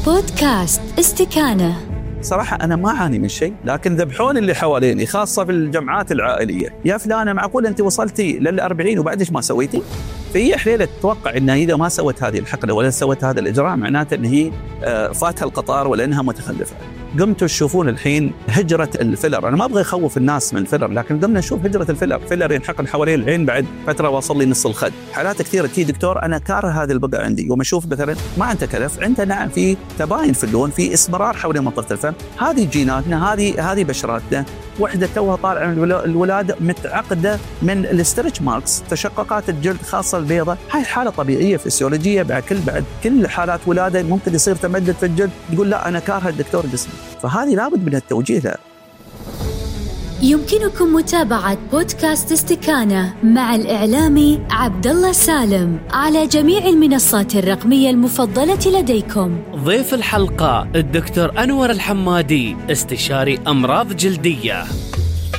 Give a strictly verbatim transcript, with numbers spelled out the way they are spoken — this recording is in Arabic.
بودكاست استكانة. صراحة أنا ما أعاني من شيء، لكن ذبحون اللي حواليني خاصة في الجمعات العائلية. يا فلانة معقول أنت وصلتي للأربعين وبعدش ما سويتي؟ في حليلة تتوقع أنها إذا ما سوت هذه الحقنة ولا سوت هذا الإجراء معناته أن هي فاتها القطار ولا أنها متخلفة. قمتوا تشوفون الحين هجرة الفيلر. أنا ما أبغى أخوف الناس من الفيلر، لكن قمنا نشوف هجرة الفيلر. فيلر ينحقن حوالين العين بعد فترة وصل لي نص الخد. حالات كثيرة تي دكتور أنا كاره هذه البقعة عندي، وما أشوف مثلا ما عنده كلف، عنده نعم في تباين في اللون، في اسمرار حوالين منطقة الفم. هذه جيناتنا، هذه هذه بشراتنا. وحدة توها طالعة من الولادة متعقدة من الاسترتش ماركس، تشققات الجلد خاصة البيضة. هاي حالة طبيعية فسيولوجية. بعد كل بعد كل حالات ولادة ممكن يصير تمدد في الجلد، تقول لا أنا كارهة الدكتور جسمي. فهذه لابد من التوجيه لها. يمكنكم متابعة بودكاست استكانة مع الإعلامي عبد الله سالم على جميع المنصات الرقمية المفضلة لديكم. ضيف الحلقة الدكتور أنور الحمادي، استشاري أمراض جلدية.